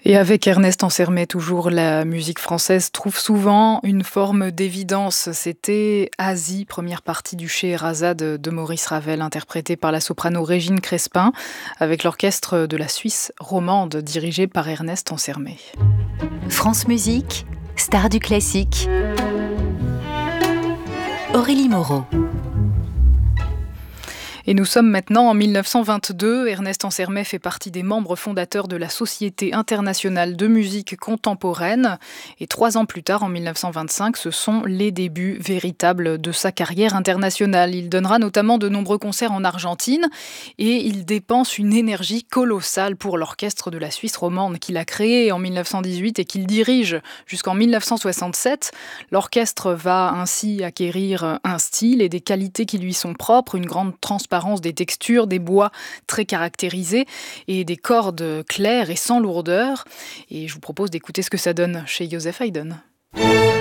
Et avec Ernest Ansermet, toujours, la musique française trouve souvent une forme d'évidence. C'était Asie, première partie du Scheherazade de Maurice Ravel, interprétée par la soprano Régine Crespin, avec l'orchestre de la Suisse romande, dirigé par Ernest Ansermet. France Musique, star du classique. Aurélie Moreau. Et nous sommes maintenant en 1922. Ernest Ansermet fait partie des membres fondateurs de la Société internationale de musique contemporaine. Et 3 ans plus tard, en 1925, ce sont les débuts véritables de sa carrière internationale. Il donnera notamment de nombreux concerts en Argentine et il dépense une énergie colossale pour l'orchestre de la Suisse romande qu'il a créé en 1918 et qu'il dirige jusqu'en 1967. L'orchestre va ainsi acquérir un style et des qualités qui lui sont propres, une grande transparence des textures, des bois très caractérisés et des cordes claires et sans lourdeur. Et je vous propose d'écouter ce que ça donne chez Joseph Haydn.